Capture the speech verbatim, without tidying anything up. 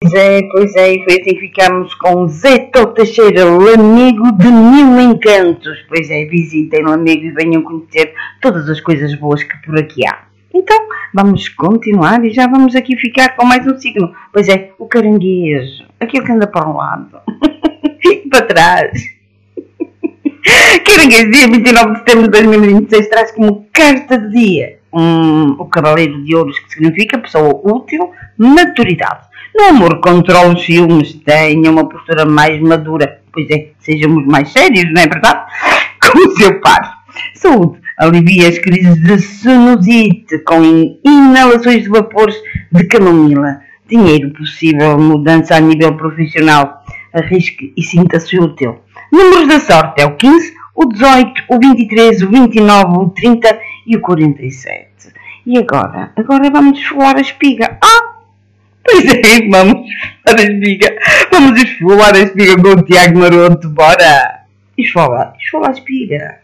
Pois é, pois é, e foi assim que ficamos com Zé Tó Teixeira, Lamego de Mil Encantos. Pois é, visitem Lamego e venham conhecer todas as coisas boas que por aqui há. Então, vamos continuar e já vamos aqui ficar com mais um signo. Pois é, o caranguejo, aquele que anda para um lado e para trás. Caranguejo, dia vinte e nove de setembro de dois mil e vinte e seis, traz como carta de dia um, o Cavaleiro de Ouros, que significa pessoa útil, maturidade. No amor, controla os ciúmes, tenha uma postura mais madura. Pois é, sejamos mais sérios, não é verdade? Com o seu par. Saúde, alivia as crises de sinusite com inalações de vapores de camomila. Dinheiro, possível mudança a nível profissional. Arrisque e sinta-se útil. Números da sorte é o quinze, o dezoito, o vinte e três, o vinte e nove, o trinta e o quarenta e sete. E agora? Agora vamos esfolar a espiga. Ah! Pois é, vamos esfolar a espiga. Vamos esfolar a espiga com o Tiago Maroto. Bora! Esfolar, esfolar a espiga.